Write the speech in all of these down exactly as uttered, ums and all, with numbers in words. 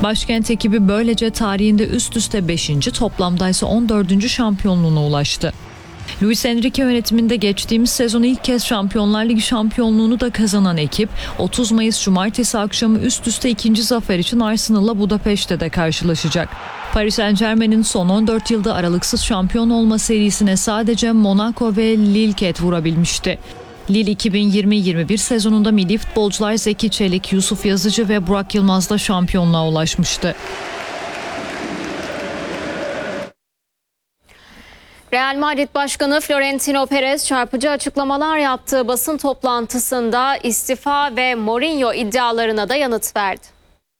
Başkent ekibi böylece tarihinde üst üste beşinci toplamda ise on dördüncü şampiyonluğuna ulaştı. Luis Enrique yönetiminde geçtiğimiz sezon ilk kez Şampiyonlar Ligi şampiyonluğunu da kazanan ekip otuz Mayıs Cumartesi akşamı üst üste ikinci zafer için Arsenal'la Budapeşte de karşılaşacak. Paris Saint-Germain'in son on dört yılda aralıksız şampiyon olma serisine sadece Monaco ve Lille ket vurabilmişti. Lille iki bin yirmi yirmi bir sezonunda milli futbolcular Zeki Çelik, Yusuf Yazıcı ve Burak Yılmaz'la şampiyonluğa ulaşmıştı. Real Madrid Başkanı Florentino Perez çarpıcı açıklamalar yaptığı basın toplantısında istifa ve Mourinho iddialarına da yanıt verdi.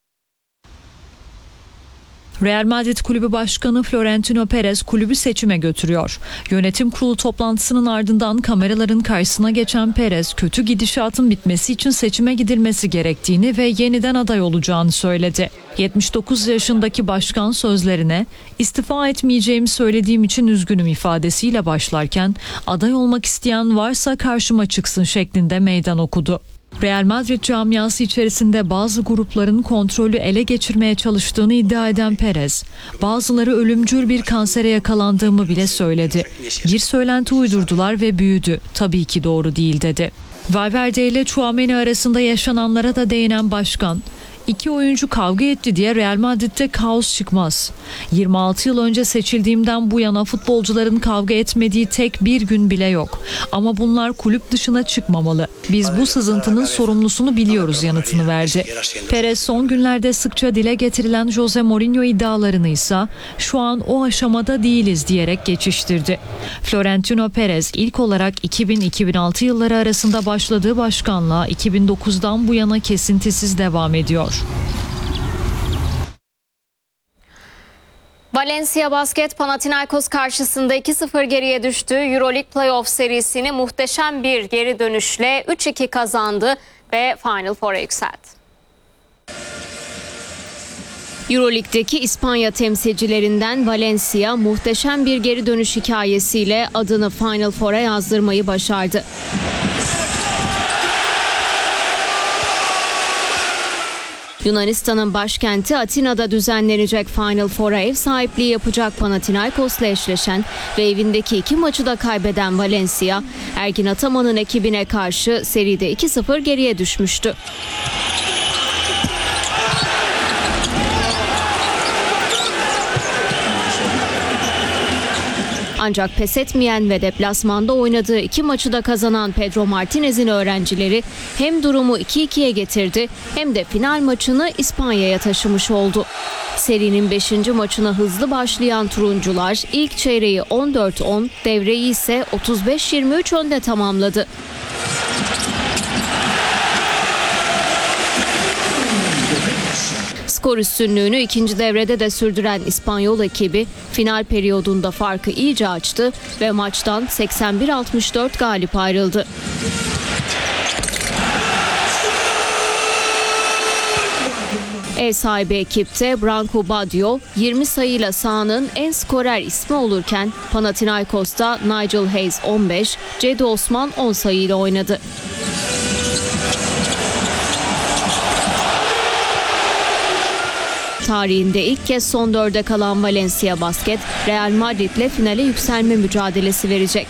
Real Madrid Kulübü Başkanı Florentino Perez kulübü seçime götürüyor. Yönetim kurulu toplantısının ardından kameraların karşısına geçen Perez, kötü gidişatın bitmesi için seçime gidilmesi gerektiğini ve yeniden aday olacağını söyledi. yetmiş dokuz yaşındaki başkan sözlerine "istifa etmeyeceğimi söylediğim için üzgünüm" ifadesiyle başlarken aday olmak isteyen varsa karşıma çıksın şeklinde meydan okudu. Real Madrid camiası içerisinde bazı grupların kontrolü ele geçirmeye çalıştığını iddia eden Perez, bazıları ölümcül bir kansere yakalandığımı bile söyledi. Bir söylenti uydurdular ve büyüdü. Tabii ki doğru değil dedi. Valverde ile Tchouaméni arasında yaşananlara da değinen başkan, İki oyuncu kavga etti diye Real Madrid'de kaos çıkmaz. yirmi altı yıl önce seçildiğimden bu yana futbolcuların kavga etmediği tek bir gün bile yok. Ama bunlar kulüp dışına çıkmamalı. Biz bu sızıntının sorumlusunu biliyoruz yanıtını verdi. Perez son günlerde sıkça dile getirilen Jose Mourinho iddialarını ise şu an o aşamada değiliz diyerek geçiştirdi. Florentino Perez ilk olarak iki bin iki bin altı yılları arasında başladığı başkanlığa iki bin dokuzdan bu yana kesintisiz devam ediyor. Valencia Basket Panathinaikos karşısında iki sıfır geriye düştü. Euroleague Playoff serisini muhteşem bir geri dönüşle üç iki kazandı ve Final Four'a yükseldi. Euroleague'deki İspanya temsilcilerinden Valencia muhteşem bir geri dönüş hikayesiyle adını Final Four'a yazdırmayı başardı. Yunanistan'ın başkenti Atina'da düzenlenecek Final Four'a ev sahipliği yapacak Panathinaikos'la eşleşen ve evindeki iki maçı da kaybeden Valencia, Ergin Ataman'ın ekibine karşı seride iki sıfır geriye düşmüştü. Ancak pes etmeyen ve deplasmanda oynadığı iki maçı da kazanan Pedro Martinez'in öğrencileri hem durumu iki ikiye getirdi hem de final maçını İspanya'ya taşımış oldu. Serinin beşinci maçına hızlı başlayan turuncular ilk çeyreği on dört on, devreyi ise otuz beş yirmi üç önde tamamladı. Skor üstünlüğünü ikinci devrede de sürdüren İspanyol ekibi final periyodunda farkı iyice açtı ve maçtan seksen bir altmış dört galip ayrıldı. Ev sahibi ekipte Branco Badio yirmi sayıyla sahanın en skorer ismi olurken Panathinaikos'ta Nigel Hayes on beş, Cedi Osman on sayıyla oynadı. Tarihinde ilk kez son dörde kalan Valencia Basket, Real Madrid'le finale yükselme mücadelesi verecek.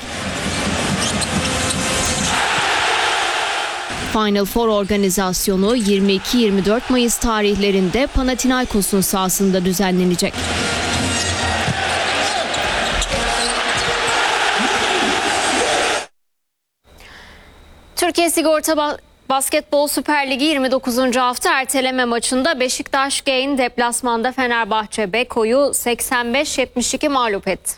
Final Four organizasyonu yirmi iki yirmi dört Mayıs tarihlerinde Panathinaikos'un sahasında düzenlenecek. Türkiye Sigorta Basketbol Süper Ligi yirmi dokuzuncu hafta erteleme maçında Beşiktaş Gain deplasmanda Fenerbahçe Beko'yu seksen beş yetmiş iki mağlup etti.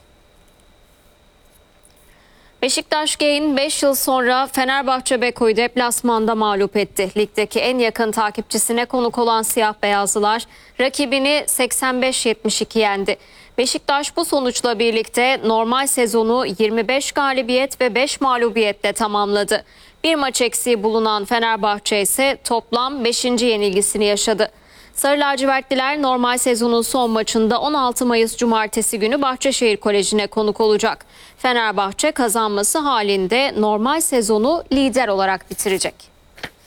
Beşiktaş Gain beş yıl sonra Fenerbahçe Beko'yu deplasmanda mağlup etti. Ligdeki en yakın takipçisine konuk olan siyah beyazlılar rakibini seksen beş yetmiş iki yendi. Beşiktaş bu sonuçla birlikte normal sezonu yirmi beş galibiyet ve beş mağlubiyetle tamamladı. Bir maç eksiği bulunan Fenerbahçe ise toplam beşinci yenilgisini yaşadı. Sarı lacivertliler normal sezonun son maçında on altı Mayıs Cumartesi günü Bahçeşehir Koleji'ne konuk olacak. Fenerbahçe kazanması halinde normal sezonu lider olarak bitirecek.